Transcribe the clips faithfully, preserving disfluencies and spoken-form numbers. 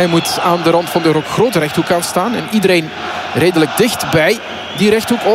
Hij moet aan de rand van de grote rechthoek gaan staan. En iedereen redelijk dicht bij die rechthoek ook.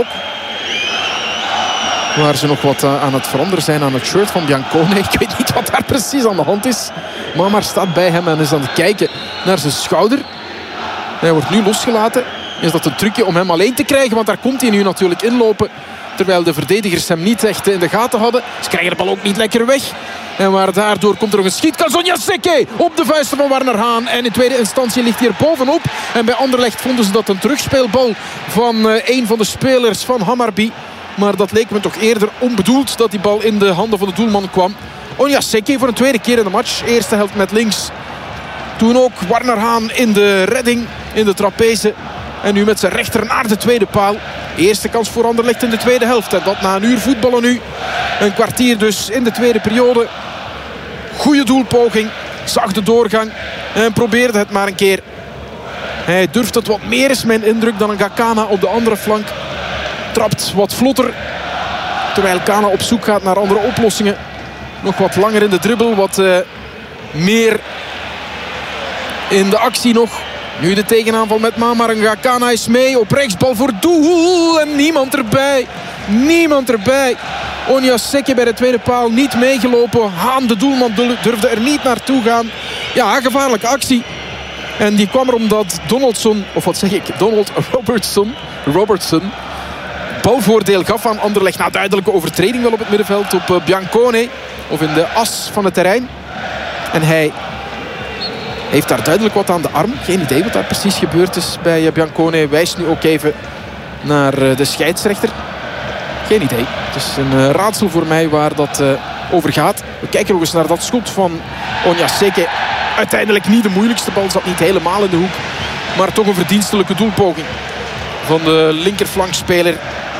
Waar ze nog wat aan het veranderen zijn aan het shirt van Biancone. Ik weet niet wat daar precies aan de hand is. Mamar staat bij hem en is aan het kijken naar zijn schouder. Hij wordt nu losgelaten. Is dat een trucje om hem alleen te krijgen? Want daar komt hij nu natuurlijk inlopen. Terwijl de verdedigers hem niet echt in de gaten hadden. Ze krijgen de bal ook niet lekker weg. En waar daardoor komt er nog een schietkans. Onyaseke op de vuisten van Warner Haan. En in tweede instantie ligt hij er bovenop. En bij Anderlecht vonden ze dat een terugspeelbal van uh, een van de spelers van Hammarby. Maar dat leek me toch eerder onbedoeld dat die bal in de handen van de doelman kwam. Onyaseke voor een tweede keer in de match. Eerste helft met links. Toen ook Warner Haan in de redding, in de trapeze. En nu met zijn rechter naar de tweede paal. Eerste kans voor Anderlecht in de tweede helft. En dat na een uur voetballen nu. Een kwartier dus in de tweede periode. Goeie doelpoging. Zag de doorgang. En probeerde het maar een keer. Hij durft het wat meer, is mijn indruk, dan een Gakana op de andere flank. Trapt wat vlotter. Terwijl Kana op zoek gaat naar andere oplossingen. Nog wat langer in de dribbel. Wat uh, meer in de actie nog. Nu de tegenaanval met Mamar. En Gakana is mee op rechtsbal voor doel. En niemand erbij. Niemand erbij. Onyaseke bij de tweede paal niet meegelopen. Haan, de doelman, durfde er niet naartoe gaan. Ja, gevaarlijke actie. En die kwam er omdat Donaldson, of wat zeg ik, Donald Robertson, Robertson balvoordeel gaf aan Anderlecht. Na duidelijke overtreding wel op het middenveld op uh, Biancone. Of in de as van het terrein. En hij heeft daar duidelijk wat aan de arm. Geen idee wat daar precies gebeurd is bij uh, Biancone. Hij wijst nu ook even naar uh, de scheidsrechter. Geen idee. Het is een uh, raadsel voor mij waar dat uh, over gaat. We kijken nog eens naar dat schot van Onyaseke. Uiteindelijk niet de moeilijkste bal. Zat niet helemaal in de hoek. Maar toch een verdienstelijke doelpoging van de linkerflankspeler.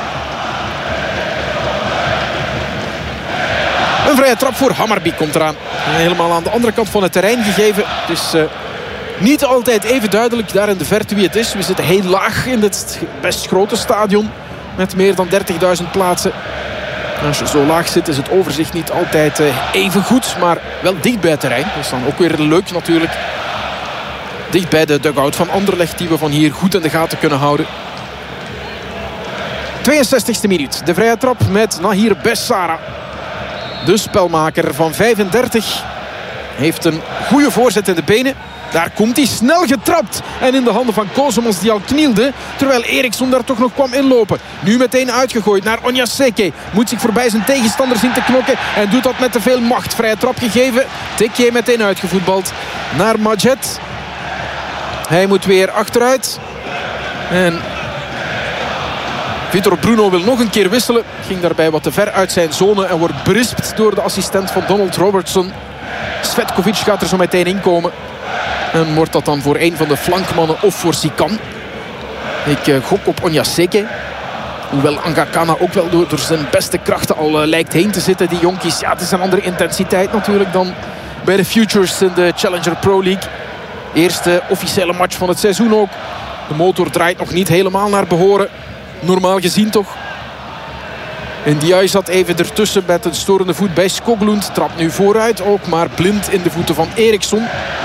Een vrije trap voor Hammarby komt eraan. Helemaal aan de andere kant van het terrein gegeven. Dus uh, niet altijd even duidelijk daar in de verte wie het is. We zitten heel laag in dit best grote stadion. Met meer dan dertigduizend plaatsen. Als je zo laag zit is het overzicht niet altijd uh, even goed. Maar wel dicht bij het terrein. Dat is dan ook weer leuk natuurlijk. Dicht bij de dugout van Anderlecht. Die we van hier goed in de gaten kunnen houden. tweeënzestigste minuut. De vrije trap met Nahir Bessara. De spelmaker van vijfendertig. Heeft een goede voorzet in de benen. Daar komt hij, snel getrapt. En in de handen van Kozomos die al knielde. Terwijl Eriksson daar toch nog kwam inlopen. Nu meteen uitgegooid naar Onyaseke. Moet zich voorbij zijn tegenstander zien te knokken. En doet dat met te veel macht. Vrije trap gegeven. Tikje meteen uitgevoetbald naar Majet. Hij moet weer achteruit. En Vitor Bruno wil nog een keer wisselen. Ging daarbij wat te ver uit zijn zone. En wordt berispt door de assistent van Donald Robertson. Svetkovic gaat er zo meteen inkomen. En wordt dat dan voor een van de flankmannen of voor Sikan. Ik uh, gok op Onyaseke. Hoewel Angakana ook wel door, door zijn beste krachten al uh, lijkt heen te zitten. Die jonkies, ja, het is een andere intensiteit natuurlijk dan bij de Futures in de Challenger Pro League. Eerste officiële match van het seizoen ook. De motor draait nog niet helemaal naar behoren. Normaal gezien toch. En Ndiaye zat even ertussen met een storende voet bij Skoglund. Trapt nu vooruit ook, maar blind in de voeten van Eriksson.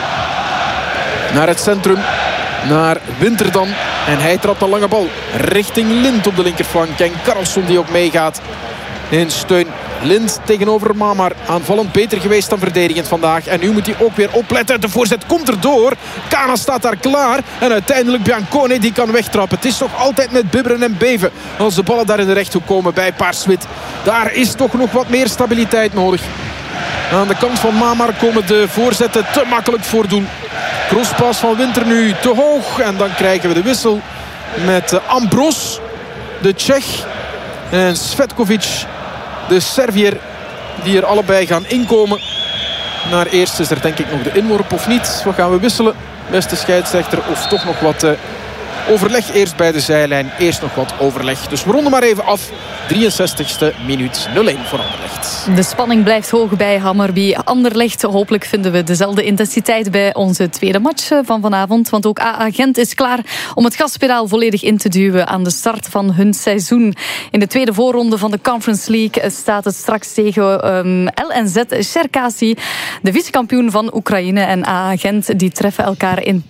Naar het centrum. Naar Winter dan. En hij trapt een lange bal richting Lind op de linkerflank. En Karlsson die ook meegaat in steun. Lind tegenover Mamar. Aanvallend beter geweest dan verdedigend vandaag. En nu moet hij ook weer opletten. De voorzet komt erdoor. Kana staat daar klaar. En uiteindelijk Biancone die kan wegtrappen. Het is toch altijd met bibberen en beven als de ballen daar in de rechthoek komen bij Paarswit. Daar is toch nog wat meer stabiliteit nodig. Aan de kant van Mamar komen de voorzetten te makkelijk voor doel. Crosspas van Winter nu te hoog. En dan krijgen we de wissel met Ambros, de Tsjech, en Svetkovic, de Serviër, die er allebei gaan inkomen. Maar eerst is er denk ik nog de inworp of niet. Wat gaan we wisselen? Beste scheidsrechter of toch nog wat uh, overleg eerst bij de zijlijn. Eerst nog wat overleg. Dus we ronden maar even af. drieënzestigste minuut, nul-een voor Anderlecht. De spanning blijft hoog bij Hammarby. Anderlecht, hopelijk vinden we dezelfde intensiteit bij onze tweede match van vanavond. Want ook A A Gent is klaar om het gaspedaal volledig in te duwen aan de start van hun seizoen. In de tweede voorronde van de Conference League staat het straks tegen um, L N Z Cherkasy. De vicekampioen van Oekraïne en A A Gent die treffen elkaar in